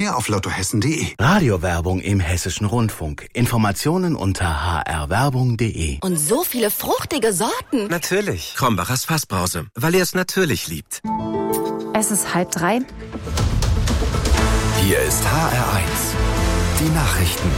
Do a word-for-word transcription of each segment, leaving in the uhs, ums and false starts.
Mehr auf lottohessen punkt de. Radiowerbung im Hessischen Rundfunk. Informationen unter h r werbung punkt de. Und so viele fruchtige Sorten. Natürlich. Krombacher Fassbrause, weil er es natürlich liebt. Es ist halb drei. Hier ist H R eins. Die Nachrichten.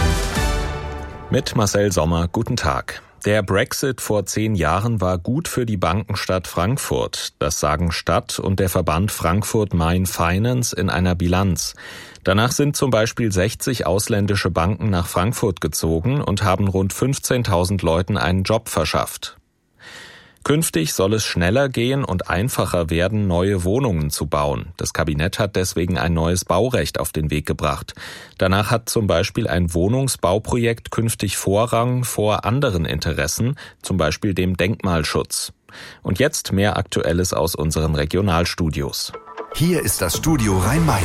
Mit Marcel Sommer, guten Tag. Der Brexit vor zehn Jahren war gut für die Bankenstadt Frankfurt. Das sagen Stadt und der Verband Frankfurt Main Finance in einer Bilanz. Danach sind zum Beispiel sechzig ausländische Banken nach Frankfurt gezogen und haben rund fünfzehntausend Leuten einen Job verschafft. Künftig soll es schneller gehen und einfacher werden, neue Wohnungen zu bauen. Das Kabinett hat deswegen ein neues Baurecht auf den Weg gebracht. Danach hat zum Beispiel ein Wohnungsbauprojekt künftig Vorrang vor anderen Interessen, zum Beispiel dem Denkmalschutz. Und jetzt mehr Aktuelles aus unseren Regionalstudios. Hier ist das Studio Rhein-Main.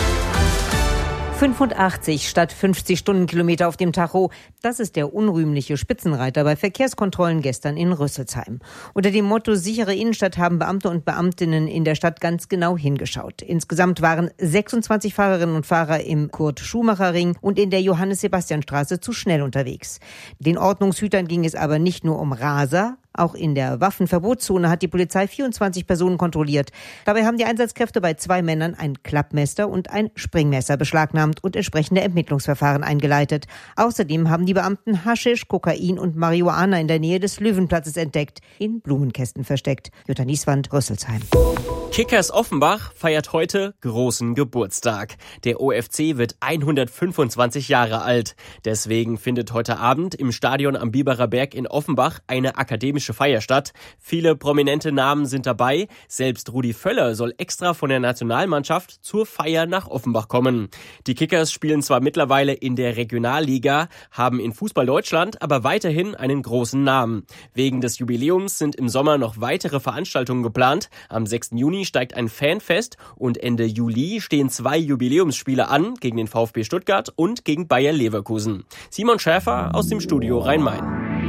fünfundachtzig statt fünfzig Stundenkilometer auf dem Tacho. Das ist der unrühmliche Spitzenreiter bei Verkehrskontrollen gestern in Rüsselsheim. Unter dem Motto sichere Innenstadt haben Beamte und Beamtinnen in der Stadt ganz genau hingeschaut. Insgesamt waren sechsundzwanzig Fahrerinnen und Fahrer im Kurt-Schumacher-Ring und in der Johannes-Sebastian-Straße zu schnell unterwegs. Den Ordnungshütern ging es aber nicht nur um Raser. Auch in der Waffenverbotszone hat die Polizei vierundzwanzig Personen kontrolliert. Dabei haben die Einsatzkräfte bei zwei Männern ein Klappmesser und ein Springmesser beschlagnahmt und entsprechende Ermittlungsverfahren eingeleitet. Außerdem haben die Beamten Haschisch, Kokain und Marihuana in der Nähe des Löwenplatzes entdeckt, in Blumenkästen versteckt. Jutta Nieswand, Rüsselsheim. Kickers Offenbach feiert heute großen Geburtstag. Der O F C wird hundertfünfundzwanzig Jahre alt. Deswegen findet heute Abend im Stadion am Biberer Berg in Offenbach eine akademische Feier statt. Viele prominente Namen sind dabei. Selbst Rudi Völler soll extra von der Nationalmannschaft zur Feier nach Offenbach kommen. Die Kickers spielen zwar mittlerweile in der Regionalliga, haben in Fußball Deutschland aber weiterhin einen großen Namen. Wegen des Jubiläums sind im Sommer noch weitere Veranstaltungen geplant. Am sechsten Juni steigt ein Fanfest und Ende Juli stehen zwei Jubiläumsspiele an, gegen den VfB Stuttgart und gegen Bayer Leverkusen. Simon Schäfer aus dem Studio Rhein-Main.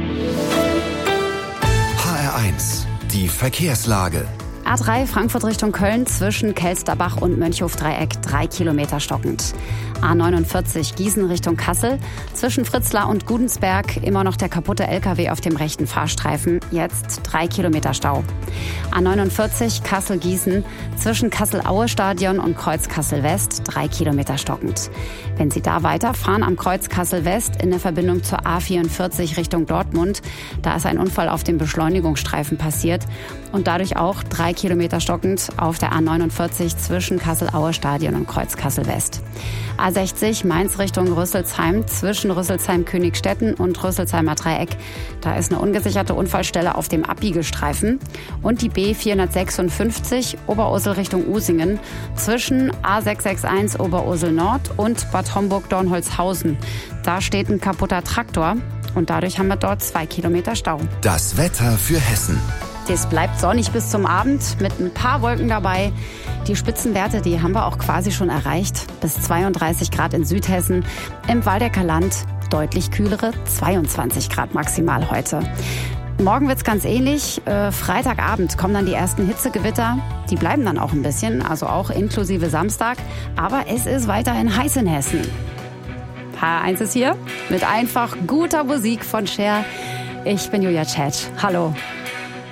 H R eins. Die Verkehrslage. A drei Frankfurt Richtung Köln zwischen Kelsterbach und Mönchhof-Dreieck drei Kilometer stockend. A neunundvierzig Gießen Richtung Kassel zwischen Fritzlar und Gudensberg immer noch der kaputte L K W auf dem rechten Fahrstreifen, jetzt drei Kilometer Stau. A neunundvierzig Kassel-Gießen zwischen Kassel-Aue-Stadion und Kreuz Kassel-West drei Kilometer stockend. Wenn Sie da weiterfahren am Kreuz Kassel-West in der Verbindung zur A vierundvierzig Richtung Dortmund, da ist ein Unfall auf dem Beschleunigungsstreifen passiert und dadurch auch drei Kilometer stockend auf der A neunundvierzig zwischen Kassel-Aue-Stadion und Kreuz Kassel-West. A sechzig Mainz Richtung Rüsselsheim zwischen Rüsselsheim-Königstetten und Rüsselsheimer Dreieck. Da ist eine ungesicherte Unfallstelle auf dem Abbiegestreifen. Und die B vierhundertsechsundfünfzig Oberursel Richtung Usingen zwischen A sechshundereinundsechzig Oberursel Nord und Bad Homburg-Dornholzhausen. Da steht ein kaputter Traktor und dadurch haben wir dort zwei Kilometer Stau. Das Wetter für Hessen. Es bleibt sonnig bis zum Abend mit ein paar Wolken dabei. Die Spitzenwerte, die haben wir auch quasi schon erreicht. Bis zweiunddreißig Grad in Südhessen. Im Waldecker Land deutlich kühlere zweiundzwanzig Grad maximal heute. Morgen wird's ganz ähnlich. Äh, Freitagabend kommen dann die ersten Hitzegewitter. Die bleiben dann auch ein bisschen, also auch inklusive Samstag. Aber es ist weiterhin heiß in Hessen. H R eins ist hier mit einfach guter Musik von Cher. Ich bin Julia Tschetsch. Hallo.